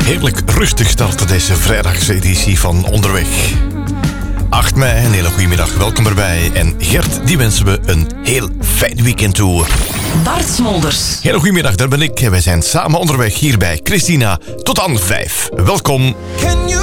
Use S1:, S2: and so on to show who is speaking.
S1: heerlijk rustig starten deze vrijdagseditie van Onderweg. 8 mei, een hele goede middag, welkom erbij. En Gert, die wensen we een heel fijn weekend toe.
S2: Bart Smolders.
S1: Hele goede middag, daar ben ik. Wij zijn samen onderweg hier bij Christina tot aan 5. Welkom.